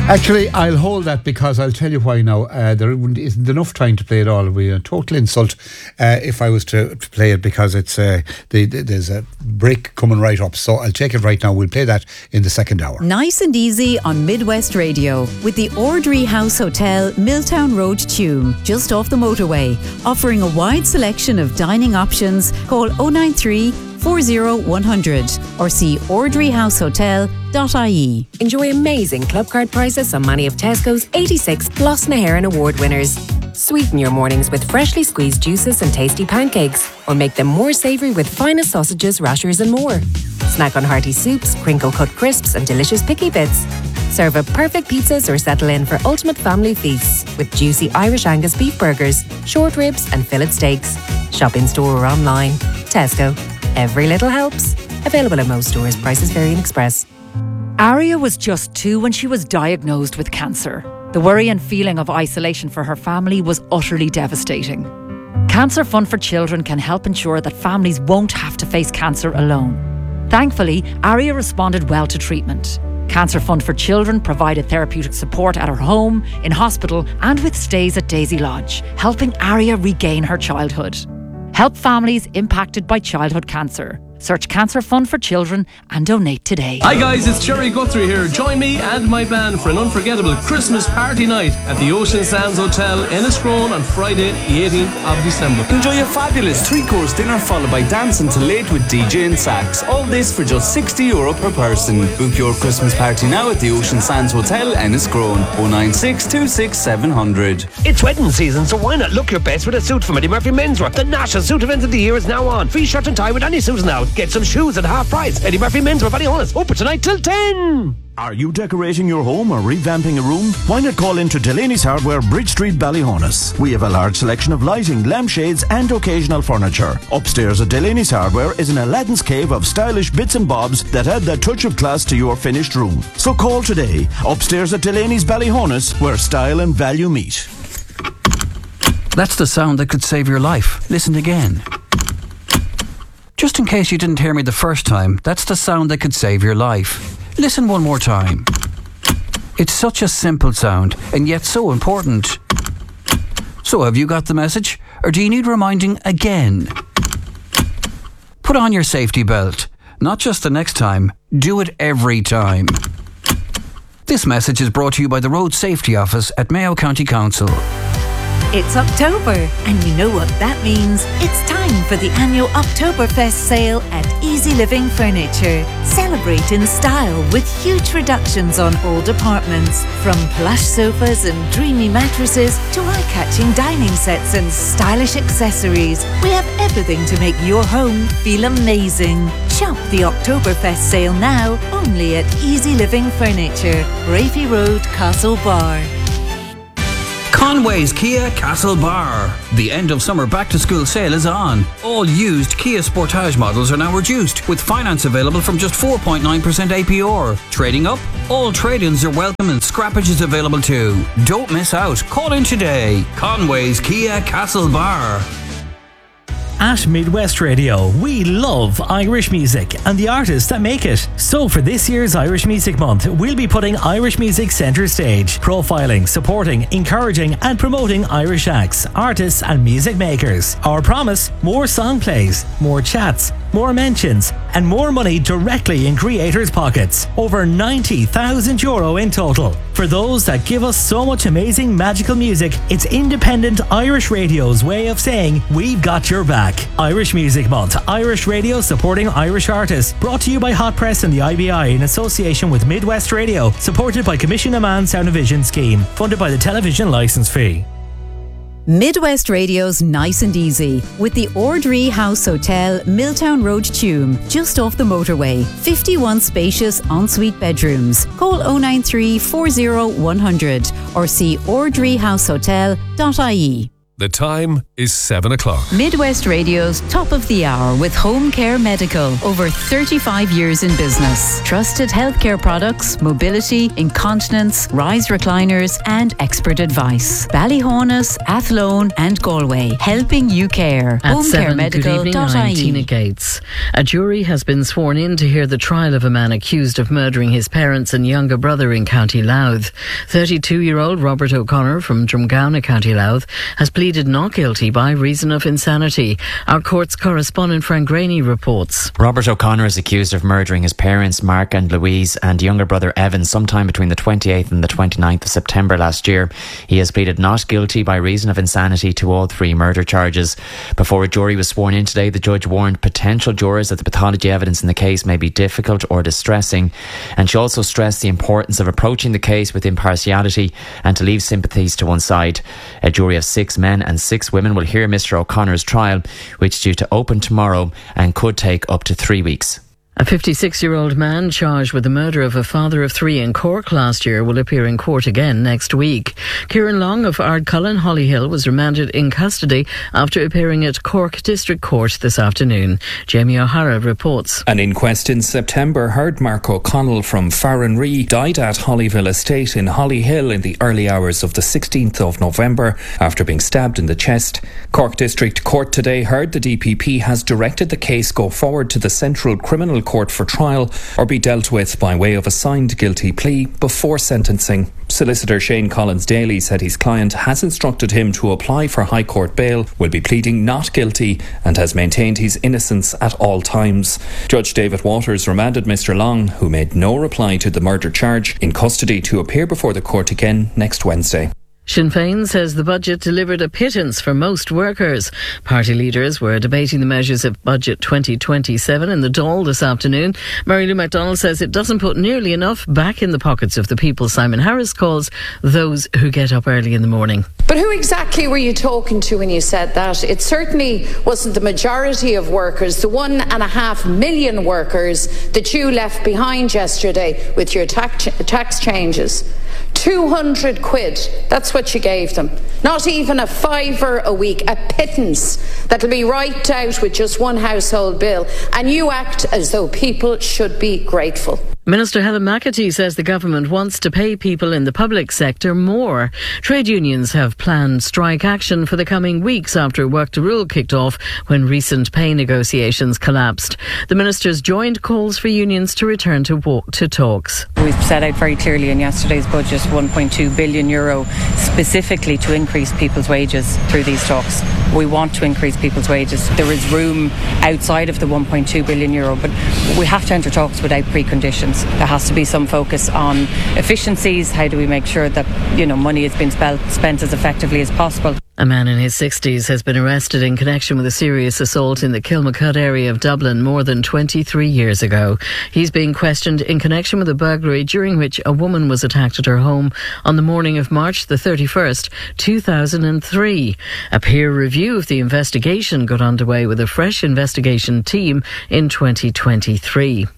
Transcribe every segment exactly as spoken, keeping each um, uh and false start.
Actually, I'll hold that because I'll tell you why now. Uh, there isn't enough time to play it all. It would be a total insult uh, if I was to, to play it because it's uh, the, the, there's a break coming right up. So I'll take it right now. We'll play that in the second hour. Nice and easy on Midwest Radio with the Ordry House Hotel, Milltown Road, Tuam, just off the motorway. Offering a wide selection of dining options. Call oh nine three, four oh one hundred or see ordry house hotel dot I E. Enjoy amazing club card prices on many of Tesco's eighty-six Gloss na HÉireann Award winners. Sweeten your mornings with freshly squeezed juices and tasty pancakes, or make them more savoury with finest sausages, rashers and more. Snack on hearty soups, crinkle-cut crisps and delicious picky bits. Serve up perfect pizzas or settle in for ultimate family feasts with juicy Irish Angus beef burgers, short ribs and fillet steaks. Shop in store or online. Tesco. Every little helps. Available in most stores. Prices vary in Express. Aria was just two when she was diagnosed with cancer. The worry and feeling of isolation for her family was utterly devastating. Cancer Fund for Children can help ensure that families won't have to face cancer alone. Thankfully, Aria responded well to treatment. Cancer Fund for Children provided therapeutic support at her home, in hospital and with stays at Daisy Lodge, helping Aria regain her childhood. Help families impacted by childhood cancer. Search Cancer Fund for Children and donate today. Hi guys, it's Jerry Guthrie here. Join me and my band for an unforgettable Christmas party night at the Ocean Sands Hotel, Enniscrone on Friday, the eighteenth of December. Enjoy a fabulous three-course dinner followed by dancing till late with D J and sax. All this for just sixty euro per person. Book your Christmas party now at the Ocean Sands Hotel, Enniscrone. oh nine six, two six seven hundred. It's wedding season, so why not look your best with a suit from Eddie Murphy Menswear? The national suit event of the year is now on. Free shirt and tie with any suit now. Get some shoes at half price. Eddie Murphy Menswear, Ballyhonus. Open tonight till ten. Are you decorating your home or revamping a room? Why not call into Delaney's Hardware, Bridge Street, Ballyhonus? We have a large selection of lighting, lampshades and occasional furniture. Upstairs at Delaney's Hardware is an Aladdin's cave of stylish bits and bobs that add that touch of class to your finished room. So call today. Upstairs at Delaney's Ballyhonus, where style and value meet. That's the sound that could save your life. Listen again. Just in case you didn't hear me the first time, that's the sound that could save your life. Listen one more time. It's such a simple sound, and yet so important. So have you got the message, or do you need reminding again? Put on your safety belt. Not just the next time, do it every time. This message is brought to you by the Road Safety Office at Mayo County Council. It's October, and you know what that means. It's time for the annual Oktoberfest sale at Easy Living Furniture. Celebrate in style with huge reductions on old apartments. From plush sofas and dreamy mattresses to eye-catching dining sets and stylish accessories, we have everything to make your home feel amazing. Shop the Oktoberfest sale now, only at Easy Living Furniture, Raffy Road, Castlebar. Conway's Kia Castlebar. The end of summer back to school sale is on. All used Kia Sportage models are now reduced, with finance available from just four point nine percent A P R. Trading up? All trade-ins are welcome and scrappage is available too. Don't miss out. Call in today. Conway's Kia Castlebar. At Midwest Radio, we love Irish music and the artists that make it. So for this year's Irish Music Month, we'll be putting Irish music centre stage, profiling, supporting, encouraging and promoting Irish acts, artists and music makers. Our promise, more song plays, more chats, more mentions and more money directly in creators' pockets. Over ninety thousand euro in total. For those that give us so much amazing magical music, it's independent Irish radio's way of saying we've got your back. Irish Music Month, Irish Radio supporting Irish artists. Brought to you by Hot Press and the I B I in association with Midwest Radio. Supported by Commission a Man Sound and Vision Scheme. Funded by the television licence fee. Midwest Radio's Nice and Easy with the Ordry House Hotel, Milltown Road, Tuam, just off the motorway. fifty-one spacious ensuite bedrooms. Call oh nine three, four oh one hundred or see ordry house hotel dot I E. The time is seven o'clock. Midwest Radio's Top of the Hour with Home Care Medical. Over thirty-five years in business. Trusted healthcare products, mobility, incontinence, rise recliners and expert advice. Ballyhonus, Athlone and Galway. Helping you care. At home care seven, medical good evening, I'm Tina Gates. A jury has been sworn in to hear the trial of a man accused of murdering his parents and younger brother in County Louth. thirty-two-year-old Robert O'Connor from Drumgowney, County Louth, has pleaded not guilty by reason of insanity. Our courts correspondent Frank Graney reports. Robert O'Connor is accused of murdering his parents, Mark and Louise, and younger brother Evan sometime between the twenty-eighth and the twenty-ninth of September last year. He has pleaded not guilty by reason of insanity to all three murder charges. Before a jury was sworn in today, the judge warned potential jurors that the pathology evidence in the case may be difficult or distressing, and she also stressed the importance of approaching the case with impartiality and to leave sympathies to one side. A jury of six men and six women will hear Mr O'Connor's trial, which is due to open tomorrow and could take up to three weeks. A fifty-six-year-old man charged with the murder of a father of three in Cork last year will appear in court again next week. Kieran Long of Ardcullen, Hollyhill, was remanded in custody after appearing at Cork District Court this afternoon. Jamie O'Hara reports. An inquest in September heard Mark O'Connell from Farranree died at Hollyville Estate in Hollyhill in the early hours of the sixteenth of November after being stabbed in the chest. Cork District Court today heard the D P P has directed the case go forward to the Central Criminal Court for trial or be dealt with by way of a signed guilty plea before sentencing. Solicitor Shane Collins-Daly said his client has instructed him to apply for High Court bail, will be pleading not guilty and has maintained his innocence at all times. Judge David Waters remanded Mr Long, who made no reply to the murder charge, in custody to appear before the court again next Wednesday. Sinn Féin says the budget delivered a pittance for most workers. Party leaders were debating the measures of Budget twenty twenty-seven in the Dáil this afternoon. Mary Lou MacDonald says it doesn't put nearly enough back in the pockets of the people Simon Harris calls those who get up early in the morning. But who exactly were you talking to when you said that? It certainly wasn't the majority of workers, the one and a half million workers that you left behind yesterday with your tax, tax changes. two hundred quid, that's what you gave them. Not even a fiver a week, a pittance that'll be wiped out with just one household bill. And you act as though people should be grateful. Minister Helen McAtee says the government wants to pay people in the public sector more. Trade unions have planned strike action for the coming weeks after Work to Rule kicked off when recent pay negotiations collapsed. The minister's joined calls for unions to return to walk to talks. We've set out very clearly in yesterday's budget one point two billion euro specifically to increase people's wages through these talks. We want to increase people's wages. There is room outside of the one point two billion euro, but we have to enter talks without preconditions. There has to be some focus on efficiencies. How do we make sure that, you know, money is being spent, spent as effectively as possible? A man in his sixties has been arrested in connection with a serious assault in the Kilmacud area of Dublin more than twenty-three years ago. He's being questioned in connection with a burglary during which a woman was attacked at her home on the morning of March the thirty-first, two thousand three. A peer review of the investigation got underway with a fresh investigation team in twenty twenty-three.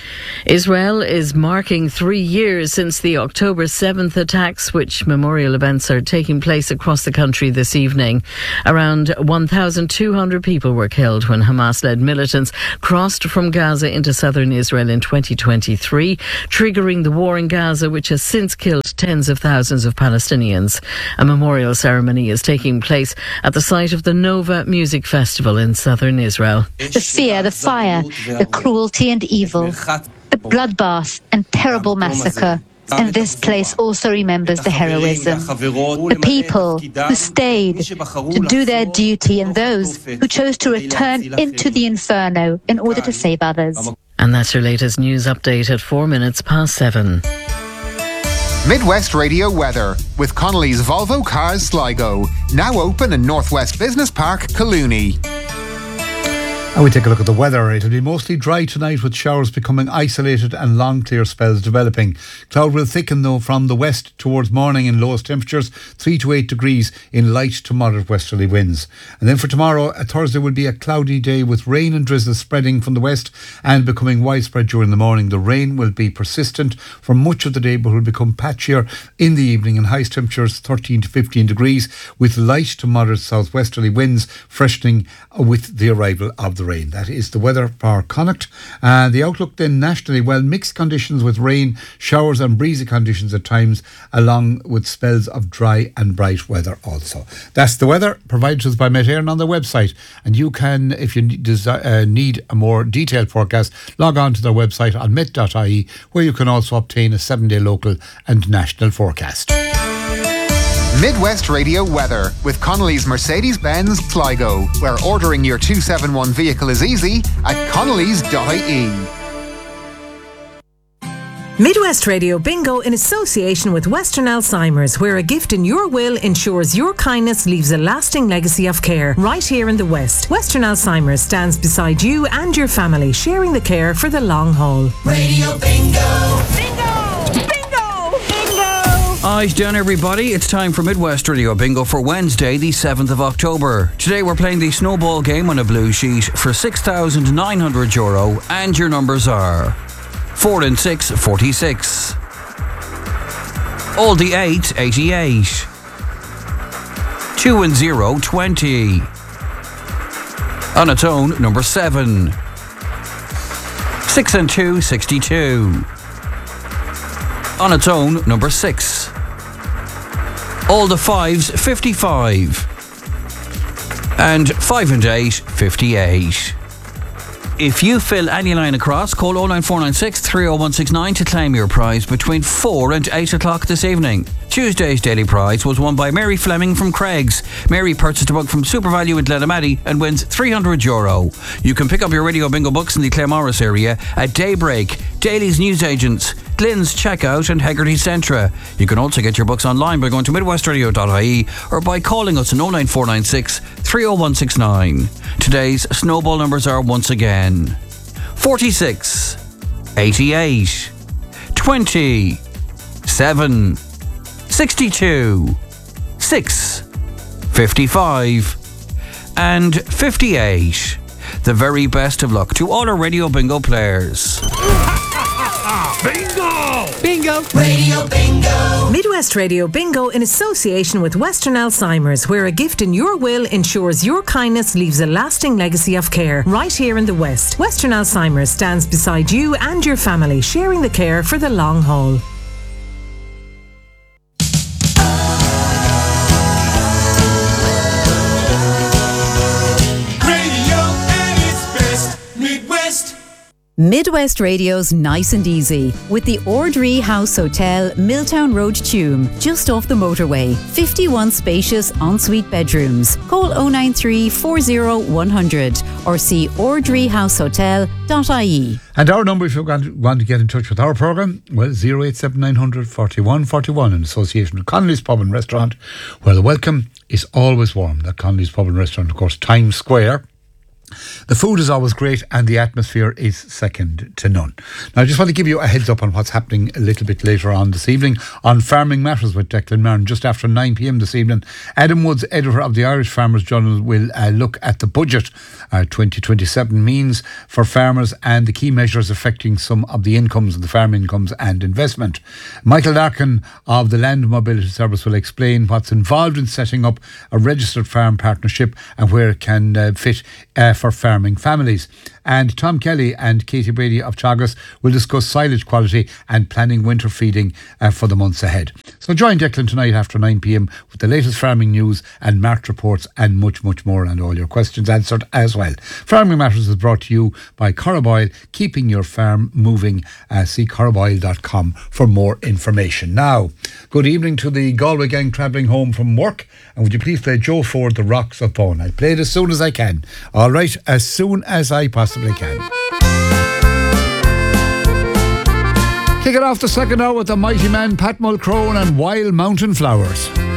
Israel is marking three years since the October seventh attacks, which memorial events are taking place across the country this evening. Around one thousand two hundred people were killed when Hamas-led militants crossed from Gaza into southern Israel in twenty twenty-three, triggering the war in Gaza, which has since killed tens of thousands of Palestinians. A memorial ceremony is taking place at the site of the Nova Music Festival in southern Israel. The fear, the fire, the cruelty and evil, the bloodbath and terrible massacre. And this place also remembers the heroism, the people who stayed to do their duty and those who chose to return into the inferno in order to save others. And that's your latest news update at four minutes past seven. Midwest Radio weather with Connolly's Volvo Cars Sligo, now open in Northwest Business Park, Collooney. And we take a look at the weather. It'll be mostly dry tonight with showers becoming isolated and long clear spells developing. Cloud will thicken though from the west towards morning in lowest temperatures, three to eight degrees in light to moderate westerly winds. And then for tomorrow, a Thursday will be a cloudy day with rain and drizzle spreading from the west and becoming widespread during the morning. The rain will be persistent for much of the day but will become patchier in the evening, and highest temperatures thirteen to fifteen degrees with light to moderate southwesterly winds freshening with the arrival of the rain. That is the weather for Connacht. Uh, the outlook then nationally, well, mixed conditions with rain, showers and breezy conditions at times, along with spells of dry and bright weather also. That's the weather provided to us by Met Éireann on their website, and you can, if you need, desi- uh, need a more detailed forecast, log on to their website on met dot I E, where you can also obtain a seven-day local and national forecast. Midwest Radio weather with Connolly's Mercedes-Benz Sligo, where ordering your two seventy-one vehicle is easy at connellys dot I E. Midwest Radio Bingo in association with Western Alzheimer's, where a gift in your will ensures your kindness leaves a lasting legacy of care right here in the West. Western Alzheimer's stands beside you and your family, sharing the care for the long haul. Radio Bingo! Bingo! Eyes down, everybody. It's time for Midwest Radio Bingo for Wednesday, the seventh of October. Today we're playing the snowball game on a blue sheet for six thousand nine hundred euro, and your numbers are four and six, forty-six. All the eight, eighty-eight. two and zero, twenty. On its own, number seven. six and two, sixty-two. On its own, number six. All the fives, fifty-five. And five and eight, fifty-eight. If you fill any line across, call oh nine four nine six, three oh one six nine to claim your prize between four and eight o'clock this evening. Tuesday's daily prize was won by Mary Fleming from Craig's. Mary purchased a book from SuperValue in Glenamaddy and wins three hundred euro. You can pick up your Radio Bingo books in the Claremorris area at Daybreak, Daly's Newsagents, Glyn's Checkout and Hegarty Centra. You can also get your books online by going to midwest radio dot I E or by calling us on oh nine four nine six, three oh one six nine. Today's snowball numbers are once again forty-six, eighty-eight, twenty, seven, sixty-two, six, fifty-five and fifty-eight. The very best of luck to all our Radio Bingo players. Bingo! Bingo! Radio Bingo! Midwest Radio Bingo in association with Western Alzheimer's, where a gift in your will ensures your kindness leaves a lasting legacy of care right here in the West. Western Alzheimer's stands beside you and your family, sharing the care for the long haul. Midwest Radio's Nice and Easy with the Ordree House Hotel, Milltown Road, Tuam, just off the motorway. fifty-one spacious ensuite bedrooms. Call oh nine three, four oh, one hundred or see ordree house hotel dot I E. And our number, if you want to get in touch with our programme, well, oh eight seven nine hundred, forty-one forty-one, in association with Connolly's Pub and Restaurant, where the welcome is always warm. That Connolly's Pub and Restaurant, of course, Times Square. The food is always great and the atmosphere is second to none. Now, I just want to give you a heads up on what's happening a little bit later on this evening on Farming Matters with Declan Martin, just after nine p.m. this evening. Adam Woods, editor of the Irish Farmers Journal, will uh, look at the budget uh, twenty twenty-seven means for farmers and the key measures affecting some of the incomes and the farm incomes and investment. Michael Larkin of the Land Mobility Service will explain what's involved in setting up a registered farm partnership and where it can uh, fit uh, for farming families. And Tom Kelly and Katie Brady of Teagasc will discuss silage quality and planning winter feeding uh, for the months ahead. So join Declan tonight after nine p.m. with the latest farming news and mart reports and much, much more, and all your questions answered as well. Farming Matters is brought to you by Corroboil, keeping your farm moving. Uh, see corroboil dot com for more information. Now, good evening to the Galway gang travelling home from work. And would you please play Joe Ford, The Rocks of Bone? I'll play it as soon as I can. All right, as soon as I possibly can. Kick it off the second hour with the mighty man Pat Mulcrone and Wild Mountain Flowers.